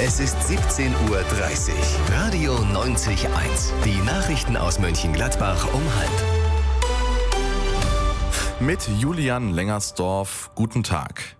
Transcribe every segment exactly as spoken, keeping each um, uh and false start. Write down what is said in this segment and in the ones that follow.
Es ist siebzehn Uhr dreißig. Radio neunzig Komma eins. Die Nachrichten aus Mönchengladbach um halb. Mit Julian Lengersdorf, guten Tag.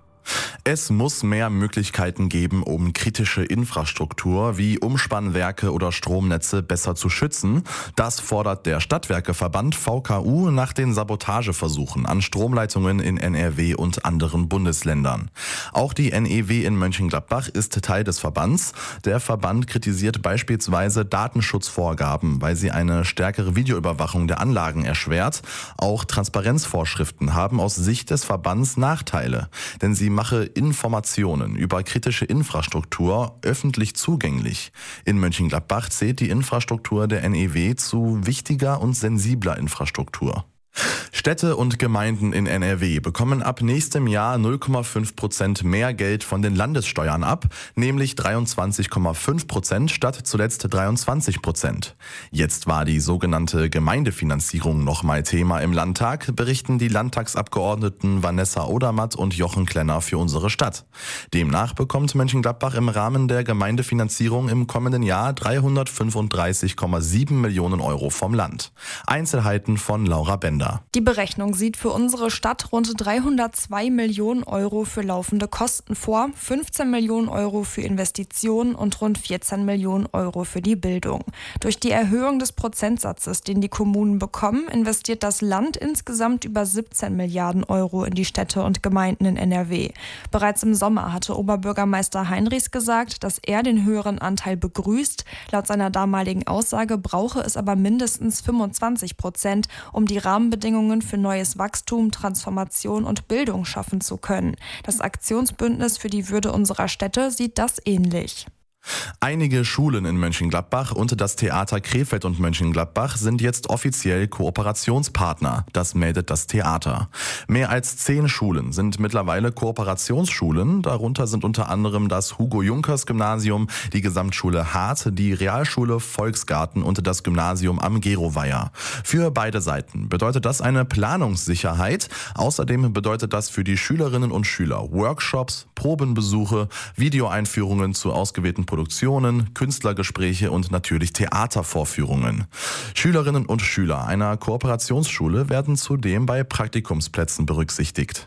Es muss mehr Möglichkeiten geben, um kritische Infrastruktur wie Umspannwerke oder Stromnetze besser zu schützen. Das fordert der Stadtwerkeverband V K U nach den Sabotageversuchen an Stromleitungen in N R W und anderen Bundesländern. Auch die N E W in Mönchengladbach ist Teil des Verbands. Der Verband kritisiert beispielsweise Datenschutzvorgaben, weil sie eine stärkere Videoüberwachung der Anlagen erschwert. Auch Transparenzvorschriften haben aus Sicht des Verbands Nachteile, denn sie mache Informationen über kritische Infrastruktur öffentlich zugänglich. In Mönchengladbach zählt die Infrastruktur der N E W zu wichtiger und sensibler Infrastruktur. Städte und Gemeinden in N R W bekommen ab nächstem Jahr null Komma fünf Prozent mehr Geld von den Landessteuern ab, nämlich dreiundzwanzig Komma fünf Prozent statt zuletzt dreiundzwanzig Prozent. Jetzt war die sogenannte Gemeindefinanzierung nochmal Thema im Landtag, berichten die Landtagsabgeordneten Vanessa Odermatt und Jochen Klenner für unsere Stadt. Demnach bekommt Mönchengladbach im Rahmen der Gemeindefinanzierung im kommenden Jahr dreihundertfünfunddreißig Komma sieben Millionen Euro vom Land. Einzelheiten von Laura Bender. Die Berechnung sieht für unsere Stadt rund dreihundertzwei Millionen Euro für laufende Kosten vor, fünfzehn Millionen Euro für Investitionen und rund vierzehn Millionen Euro für die Bildung. Durch die Erhöhung des Prozentsatzes, den die Kommunen bekommen, investiert das Land insgesamt über siebzehn Milliarden Euro in die Städte und Gemeinden in N R W. Bereits im Sommer hatte Oberbürgermeister Heinrichs gesagt, dass er den höheren Anteil begrüßt. Laut seiner damaligen Aussage brauche es aber mindestens fünfundzwanzig Prozent, um die Rahmenbedingungen für neues Wachstum, Transformation und Bildung schaffen zu können. Das Aktionsbündnis für die Würde unserer Städte sieht das ähnlich. Einige Schulen in Mönchengladbach und das Theater Krefeld und Mönchengladbach sind jetzt offiziell Kooperationspartner. Das meldet das Theater. Mehr als zehn Schulen sind mittlerweile Kooperationsschulen. Darunter sind unter anderem das Hugo-Junkers-Gymnasium, die Gesamtschule Hart, die Realschule Volksgarten und das Gymnasium am Geroweiher. Für beide Seiten bedeutet das eine Planungssicherheit. Außerdem bedeutet das für die Schülerinnen und Schüler Workshops, Probenbesuche, Videoeinführungen zu ausgewählten Produktionen, Künstlergespräche und natürlich Theatervorführungen. Schülerinnen und Schüler einer Kooperationsschule werden zudem bei Praktikumsplätzen berücksichtigt.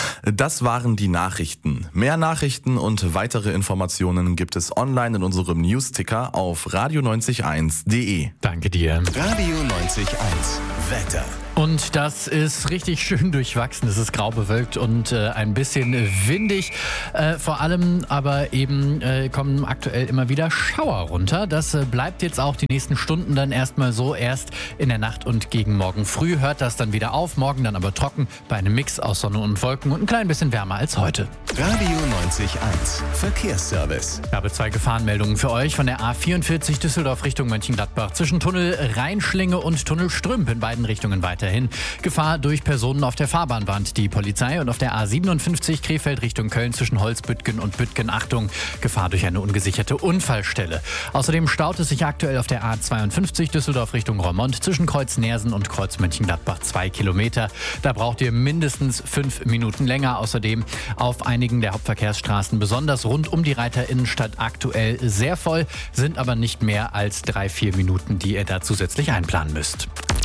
Das waren die Nachrichten. Mehr Nachrichten und weitere Informationen gibt es online in unserem Newsticker auf radio neunzig eins punkt de. Danke dir. Radio neunzig Komma eins. Wetter. Und das ist richtig schön durchwachsen. Es ist grau bewölkt und äh, ein bisschen windig. Äh, vor allem aber eben äh, kommen aktuell immer wieder Schauer runter. Das äh, bleibt jetzt auch die nächsten Stunden dann erstmal so. Erst in der Nacht und gegen morgen früh hört das dann wieder auf. Morgen dann aber trocken bei einem Mix aus Sonne und Wolken und ein klein bisschen wärmer als heute. Radio neunzig Komma eins. Verkehrsservice. Ich habe zwei Gefahrenmeldungen für euch von der A vierundvierzig Düsseldorf Richtung Mönchengladbach. Zwischen Tunnel Rheinschlinge und Tunnel Strümp in beiden Richtungen weiterhin. Gefahr durch Personen auf der Fahrbahn warnt die Polizei. Und auf der A siebenundfünfzig Krefeld Richtung Köln zwischen Holzbüttgen und Büttgen, Achtung, Gefahr durch eine ungesicherte Unfallstelle. Außerdem staut es sich aktuell auf der A zweiundfünfzig Düsseldorf Richtung Roermond zwischen Kreuz Neersen und Kreuz Mönchengladbach zwei Kilometer. Da braucht ihr mindestens fünf Minuten länger. Außerdem auf einigen der Hauptverkehrsstraßen, besonders rund um die Reiter Innenstadt, aktuell sehr voll, sind aber nicht mehr als drei, vier Minuten, die ihr da zusätzlich einplanen müsst.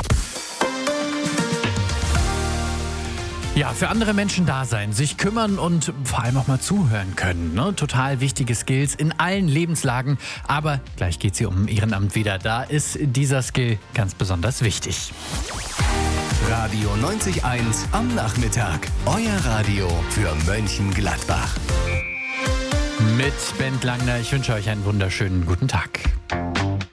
Ja, für andere Menschen da sein, sich kümmern und vor allem auch mal zuhören können. Ne? Total wichtige Skills in allen Lebenslagen. Aber gleich geht es hier um Ehrenamt wieder. Da ist dieser Skill ganz besonders wichtig. Radio neunzig Komma eins am Nachmittag. Euer Radio für Mönchengladbach. Mit Ben Langner. Ich wünsche euch einen wunderschönen guten Tag.